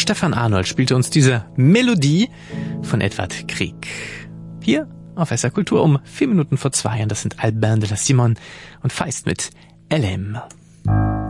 Stefan Arnold spielte uns diese Melodie von Edvard Grieg. Hier auf SR Kultur um 4 Minuten vor 2. Und das sind Albin de la Simone und Feist mit LM.